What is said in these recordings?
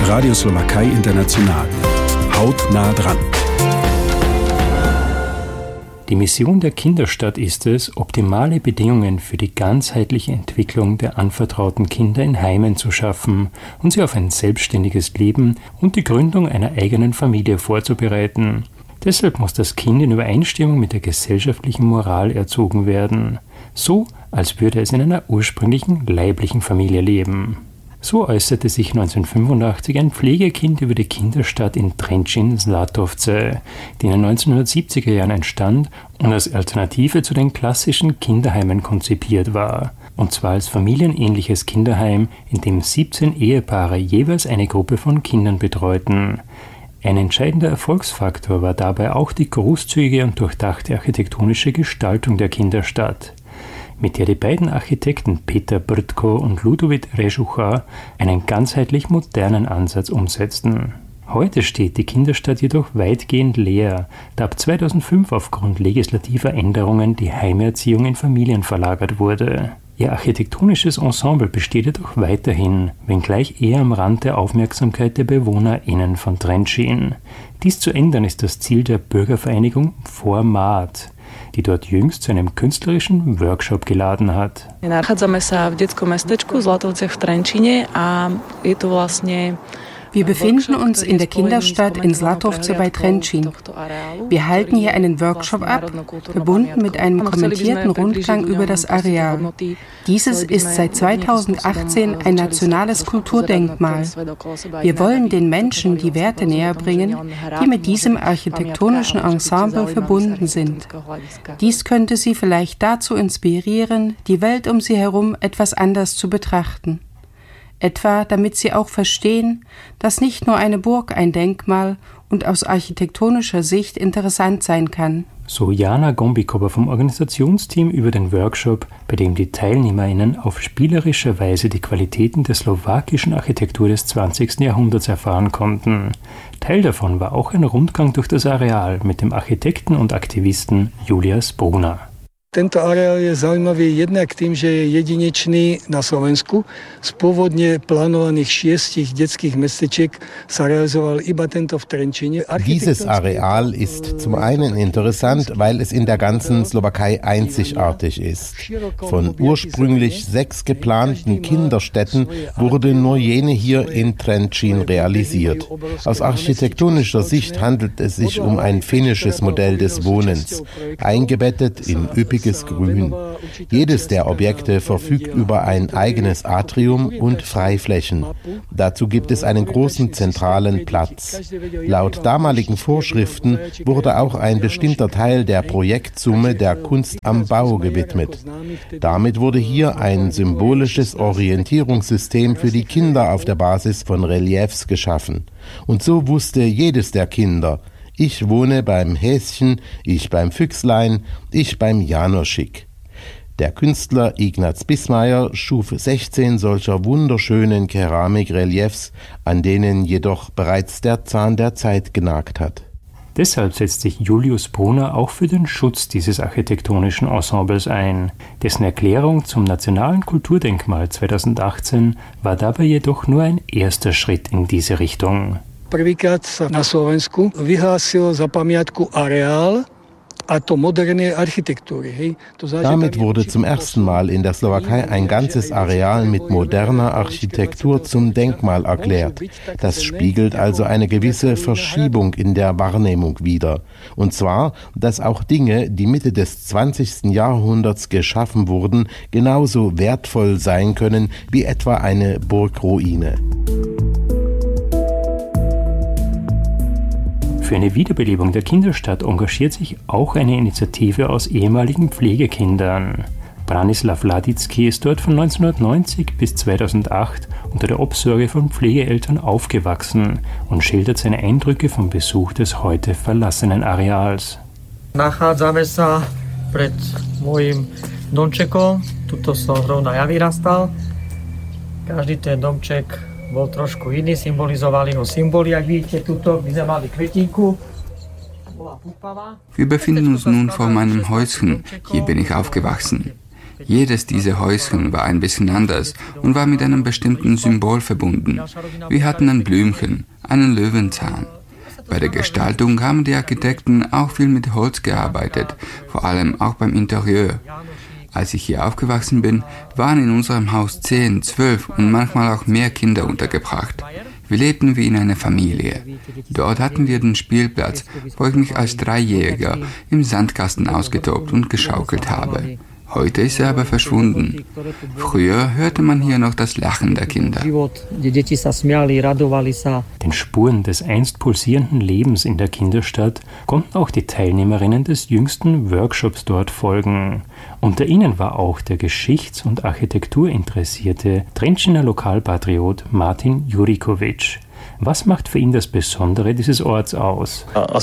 Radio Slowakei International. Hautnah dran. Die Mission der Kinderstadt ist es, optimale Bedingungen für die ganzheitliche Entwicklung der anvertrauten Kinder in Heimen zu schaffen und sie auf ein selbstständiges Leben und die Gründung einer eigenen Familie vorzubereiten. Deshalb muss das Kind in Übereinstimmung mit der gesellschaftlichen Moral erzogen werden, so als würde es in einer ursprünglichen leiblichen Familie leben. So äußerte sich 1985 ein Pflegekind über die Kinderstadt in Trenčín-Zlatovce, die in den 1970er Jahren entstand und als Alternative zu den klassischen Kinderheimen konzipiert war. Und zwar als familienähnliches Kinderheim, in dem 17 Ehepaare jeweils eine Gruppe von Kindern betreuten. Ein entscheidender Erfolgsfaktor war dabei auch die großzügige und durchdachte architektonische Gestaltung der Kinderstadt, mit der die beiden Architekten Peter Brtko und Ludovit Režucha einen ganzheitlich modernen Ansatz umsetzten. Heute steht die Kinderstadt jedoch weitgehend leer, da ab 2005 aufgrund legislativer Änderungen die Heimerziehung in Familien verlagert wurde. Ihr architektonisches Ensemble besteht jedoch weiterhin, wenngleich eher am Rand der Aufmerksamkeit der BewohnerInnen von Trenčín. Dies zu ändern ist das Ziel der Bürgervereinigung Format, die dort jüngst zu einem künstlerischen Workshop geladen hat. Wir befinden uns in der Kinderstadt in Zlatovce bei Trenčín. Wir halten hier einen Workshop ab, verbunden mit einem kommentierten Rundgang über das Areal. Dieses ist seit 2018 ein nationales Kulturdenkmal. Wir wollen den Menschen die Werte näherbringen, die mit diesem architektonischen Ensemble verbunden sind. Dies könnte sie vielleicht dazu inspirieren, die Welt um sie herum etwas anders zu betrachten. Etwa damit sie auch verstehen, dass nicht nur eine Burg ein Denkmal und aus architektonischer Sicht interessant sein kann. So Jana Gombikova vom Organisationsteam über den Workshop, bei dem die TeilnehmerInnen auf spielerische Weise die Qualitäten der slowakischen Architektur des 20. Jahrhunderts erfahren konnten. Teil davon war auch ein Rundgang durch das Areal mit dem Architekten und Aktivisten Julius Bruna. Tento areál je zaujímavý jednak tým, že je jedinečný na Slovensku. Z pôvodne plánovaných 6 detských mestečiek sa realizoval iba tento v Trenčíne. Dieses Areal ist zum einen interessant, weil es in der ganzen Slowakei einzigartig ist. Von ursprünglich 6 geplanten Kinderstätten wurde nur jene hier in Trenčín realisiert. Aus architektonischer Sicht handelt es sich um ein finnisches Modell des Wohnens, eingebettet in üppiges Grün. Jedes der Objekte verfügt über ein eigenes Atrium und Freiflächen. Dazu gibt es einen großen zentralen Platz. Laut damaligen Vorschriften wurde auch ein bestimmter Teil der Projektsumme der Kunst am Bau gewidmet. Damit wurde hier ein symbolisches Orientierungssystem für die Kinder auf der Basis von Reliefs geschaffen. Und so wusste jedes der Kinder: Ich wohne beim Häschen, ich beim Füchslein, ich beim Janoschik. Der Künstler Ignaz Bismayer schuf 16 solcher wunderschönen Keramikreliefs, an denen jedoch bereits der Zahn der Zeit genagt hat. Deshalb setzt sich Julius Bruna auch für den Schutz dieses architektonischen Ensembles ein. Dessen Erklärung zum Nationalen Kulturdenkmal 2018 war dabei jedoch nur ein erster Schritt in diese Richtung. Prvýkrát sa na Slovensku vyhlásil za pamiatku areál a to modernej architektúry. Damit wurde zum ersten Mal in der Slowakei ein ganzes Areal mit moderner Architektur zum Denkmal erklärt. Das spiegelt also eine gewisse Verschiebung in der Wahrnehmung wider. Und zwar, dass auch Dinge, die Mitte des 20. Jahrhunderts geschaffen wurden, genauso wertvoll sein können wie etwa eine Burgruine. Für eine Wiederbelebung der Kinderstadt engagiert sich auch eine Initiative aus ehemaligen Pflegekindern. Branislav Ladicki ist dort von 1990 bis 2008 unter der Obsorge von Pflegeeltern aufgewachsen und schildert seine Eindrücke vom Besuch des heute verlassenen Areals. Nachádzame sa pred môjim domčekom, tuto som zrovna ja vyrastal. Každý ten domček bol trošku iný, symbolizovali ho symboly, jak vidíte, tuto, my sme mali kvetinku. Wir befinden uns nun vor meinem Häuschen. Hier bin ich aufgewachsen. Jedes dieser Häuschen war ein bisschen anders und war mit einem bestimmten Symbol verbunden. Wir hatten ein Blümchen, einen Löwenzahn. Bei der Gestaltung haben die Architekten auch viel mit Holz gearbeitet, vor allem auch beim Interieur. Als ich hier aufgewachsen bin, waren in unserem Haus 10, 12 und manchmal auch mehr Kinder untergebracht. Wir lebten wie in einer Familie. Dort hatten wir den Spielplatz, wo ich mich als Dreijähriger im Sandkasten ausgetobt und geschaukelt habe. Heute ist er aber verschwunden. Früher hörte man hier noch das Lachen der Kinder. Den Spuren des einst pulsierenden Lebens in der Kinderstadt konnten auch die Teilnehmerinnen des jüngsten Workshops dort folgen. Unter ihnen war auch der Geschichts- und Architekturinteressierte Trenčiner Lokalpatriot Martin Jurikovič. Was macht für ihn das Besondere dieses Orts aus?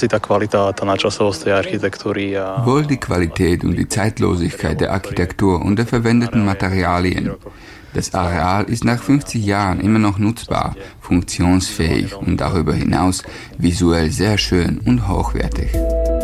Wohl die Qualität und die Zeitlosigkeit der Architektur und der verwendeten Materialien. Das Areal ist nach 50 Jahren immer noch nutzbar, funktionsfähig und darüber hinaus visuell sehr schön und hochwertig.